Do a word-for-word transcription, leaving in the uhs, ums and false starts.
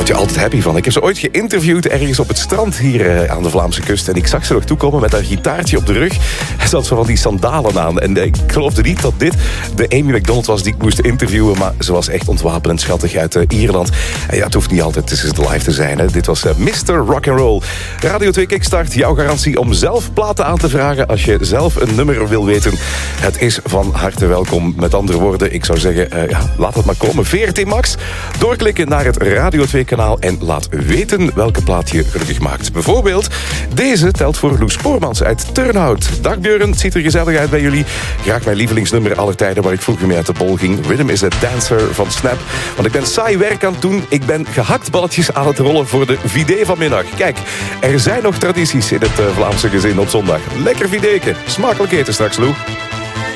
je altijd happy van. Ik heb ze ooit geïnterviewd ergens op het strand hier uh, aan de Vlaamse kust. En ik zag ze nog toekomen met haar gitaartje op de rug. En ze had zo van die sandalen aan. En uh, ik geloofde niet dat dit de Amy Macdonald was die ik moest interviewen. Maar ze was echt ontwapenend schattig uit uh, Ierland. En ja, het hoeft niet altijd tussen het live te zijn. Hè. Dit was uh, mister Rock'n'Roll. Radio twee Kickstart, jouw garantie om zelf platen aan te vragen als je zelf een nummer wil weten. Het is van harte welkom. Met andere woorden, ik zou zeggen, uh, ja, laat het maar komen. V R T Max. Doorklikken naar het Radio twee kanaal en laat weten welke plaat je gelukkig maakt. Bijvoorbeeld, deze telt voor Loes Spoormans uit Turnhout. Dag Björn, het ziet er gezellig uit bij jullie. Graag mijn lievelingsnummer aller tijden waar ik vroeger mee uit de bol ging. Rhythm is a Dancer van Snap. Want ik ben saai werk aan het doen. Ik ben gehaktballetjes aan het rollen voor de Vidé vanmiddag. Kijk, er zijn nog tradities in het uh, Vlaamse gezin op zondag. Lekker videke. Smakelijk eten straks, Lou.